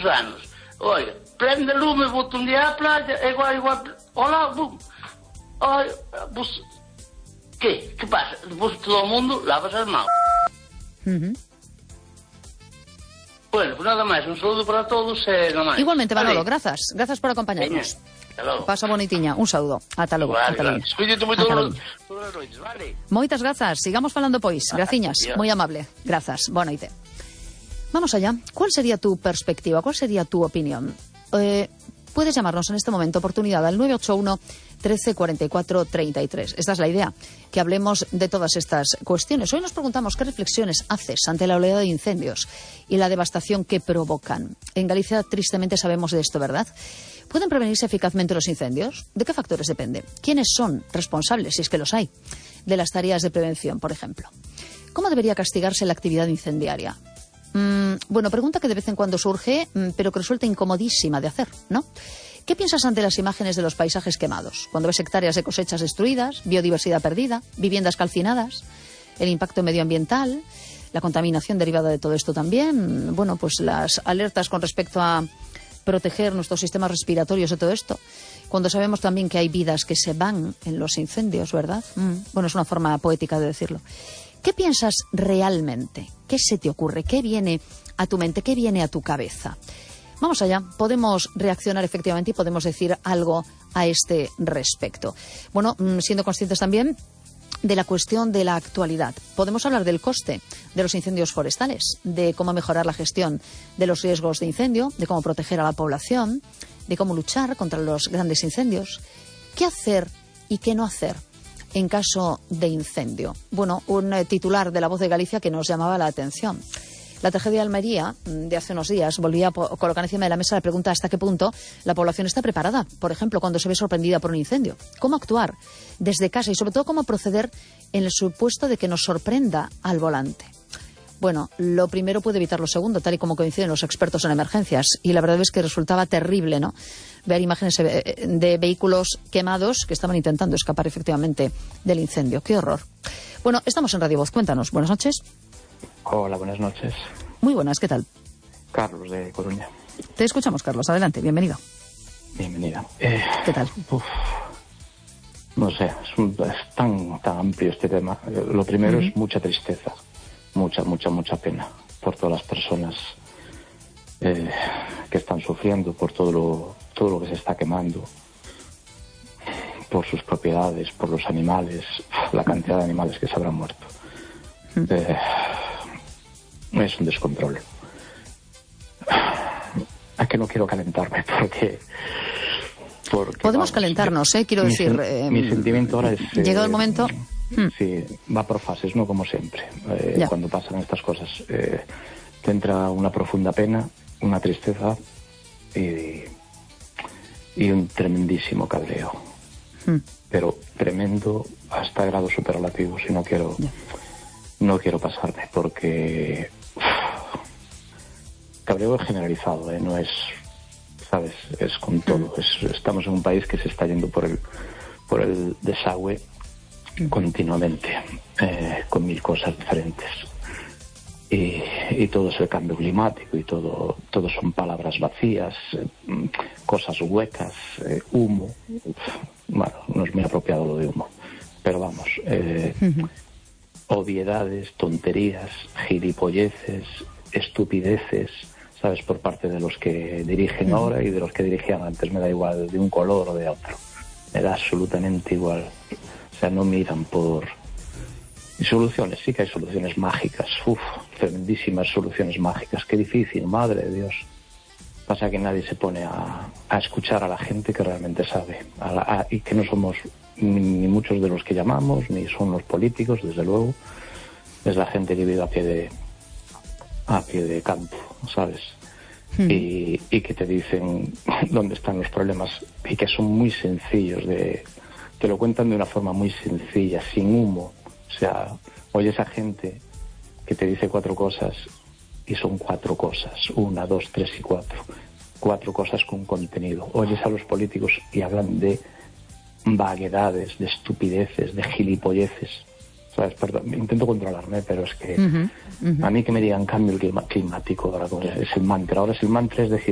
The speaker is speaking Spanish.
anos. Oiga, prende lume, boto un día á playa, igual, hola, bum. Oiga, pues, que pasa? Pues todo o mundo lavas as mãos. Bueno, pues nada máis, un saludo para todos e nada máis. Igualmente, Manolo, grazas por acompañarnos. Pasa bonitiña, un saúdo. Ata logo. Cuídate moito todas as noites, vale? Moitas grazas, sigamos falando pois. Graciñas, moi amable. Grazas, boa noite. Vamos allá. ¿Cuál sería tu perspectiva? ¿Cuál sería tu opinión? Puedes llamarnos en este momento, oportunidad al 981 13 44 33. Esta es la idea, que hablemos de todas estas cuestiones. Hoy nos preguntamos qué reflexiones haces ante la oleada de incendios y la devastación que provocan. En Galicia, tristemente, sabemos de esto, ¿verdad? ¿Pueden prevenirse eficazmente los incendios? ¿De qué factores depende? ¿Quiénes son responsables, si es que los hay, de las tareas de prevención, por ejemplo? ¿Cómo debería castigarse la actividad incendiaria? Bueno, pregunta que de vez en cuando surge, pero que resulta incomodísima de hacer, ¿no? ¿Qué piensas ante las imágenes de los paisajes quemados? Cuando ves hectáreas de cosechas destruidas, biodiversidad perdida, viviendas calcinadas, el impacto medioambiental, la contaminación derivada de todo esto también, bueno, pues las alertas con respecto a proteger nuestros sistemas respiratorios de todo esto, cuando sabemos también que hay vidas que se van en los incendios, ¿verdad? Bueno, es una forma poética de decirlo. ¿Qué piensas realmente? ¿Qué se te ocurre? ¿Qué viene a tu mente? ¿Qué viene a tu cabeza? Vamos allá, podemos reaccionar efectivamente y podemos decir algo a este respecto. Bueno, siendo conscientes también de la cuestión de la actualidad. Podemos hablar del coste de los incendios forestales, de cómo mejorar la gestión de los riesgos de incendio, de cómo proteger a la población, de cómo luchar contra los grandes incendios. ¿Qué hacer y qué no hacer en caso de incendio? Bueno, un titular de La Voz de Galicia que nos llamaba la atención. La tragedia de Almería de hace unos días volvía a colocar encima de la mesa la pregunta hasta qué punto la población está preparada, por ejemplo, cuando se ve sorprendida por un incendio. ¿Cómo actuar desde casa y sobre todo cómo proceder en el supuesto de que nos sorprenda al volante? Bueno, lo primero puede evitar lo segundo, tal y como coinciden los expertos en emergencias. Y la verdad es que resultaba terrible, ¿no?, ver imágenes de vehículos quemados que estaban intentando escapar efectivamente del incendio. ¡Qué horror! Bueno, estamos en Radio Voz. Cuéntanos. Buenas noches. Hola, buenas noches. Muy buenas, ¿qué tal? Carlos, de Coruña. Te escuchamos, Carlos. Adelante, bienvenido. Bienvenida. ¿Qué tal? No sé, es tan amplio este tema. Lo primero es mucha tristeza, mucha pena por todas las personas que están sufriendo, por todo lo que se está quemando, por sus propiedades, por los animales, la cantidad de animales que se habrán muerto. Es un descontrol. A que no quiero calentarme porque podemos calentarnos, quiero decir. Mi sentimiento ahora es. Llegado el momento. Sí, va por fases, no como siempre. Cuando pasan estas cosas, te entra una profunda pena, una tristeza y un tremendísimo cabreo. Pero tremendo hasta grados superlativos, y no quiero pasarme porque cabreo generalizado, no es, sabes, es con todo. Estamos en un país que se está yendo por el desagüe continuamente, con mil cosas diferentes, y todo es el cambio climático y todo son palabras vacías, cosas huecas, humo. Bueno, no es muy apropiado lo de humo, pero vamos, obviedades, tonterías, gilipolleces, estupideces, ¿sabes?, por parte de los que dirigen ahora y de los que dirigían antes. Me da igual de un color o de otro, me da absolutamente igual. O sea, no miran por... Y soluciones, sí que hay soluciones mágicas, tremendísimas soluciones mágicas. Qué difícil, madre de Dios. Pasa que nadie se pone a escuchar a la gente que realmente sabe, y que no somos ni muchos de los que llamamos, ni son los políticos, desde luego. Es la gente que vive a pie de campo, ¿sabes? Y que te dicen dónde están los problemas, y que son muy sencillos te lo cuentan de una forma muy sencilla, sin humo. O sea, oye, esa gente que te dice 4 cosas y son 4 cosas, 1, 2, 3 y 4. 4 cosas con contenido. Oyes a los políticos y hablan de vaguedades, de estupideces, de gilipolleces. ¿Sabes? Perdón, intento controlarme, pero es que a mí que me digan cambio climático, ahora es el mantra. Ahora es el mantra, es decir,